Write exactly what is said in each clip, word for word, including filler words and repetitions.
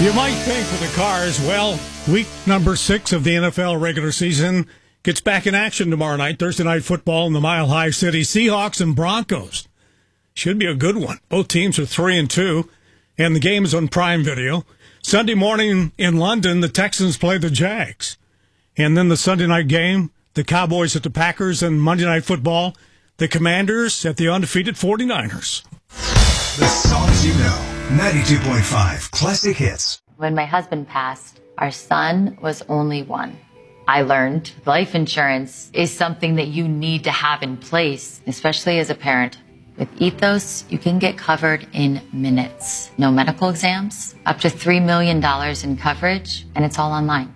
You might think for the Cars, well, week number six of the N F L regular season gets back in action tomorrow night. Thursday night football in the Mile High City. Seahawks and Broncos. Should be a good one. Both teams are three and two, and the game is on Prime Video. Sunday morning in London, the Texans play the Jags. And then the Sunday night game, the Cowboys at the Packers, and Monday Night Football, the Commanders at the undefeated forty-niners. The songs you know. ninety-two point five Classic Hits. When my husband passed, our son was only one. I learned life insurance is something that you need to have in place, especially as a parent. With Ethos, you can get covered in minutes. No medical exams, up to three million dollars in coverage, and it's all online.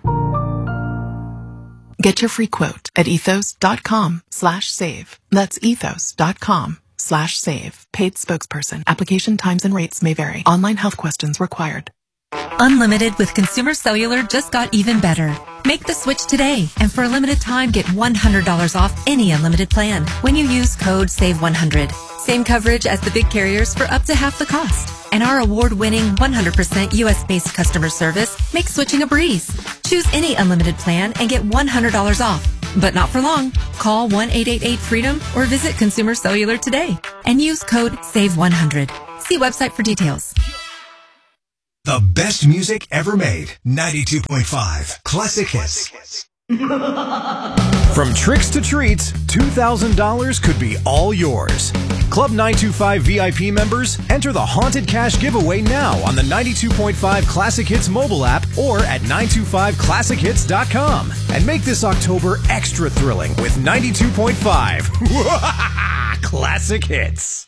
Get your free quote at ethos.com slash save. That's ethos.com slash save. Paid spokesperson. Application times and rates may vary. Online health questions required. Unlimited with Consumer Cellular just got even better. Make the switch today, and for a limited time, get one hundred dollars off any unlimited plan when you use code save one hundred. Same coverage as the big carriers for up to half the cost. And our award-winning one hundred percent U S-based customer service makes switching a breeze. Choose any unlimited plan and get one hundred dollars off. But not for long. Call one eight eight eight freedom or visit Consumer Cellular today and use code save one hundred. See website for details. The best music ever made. ninety-two point five Classic Hits. From tricks to treats, two thousand dollars could be all yours. Club nine two five V I P members, enter the Haunted Cash giveaway now on the ninety-two point five Classic Hits mobile app or at nine two five classic hits dot com. And make this October extra thrilling with ninety-two point five Classic Hits.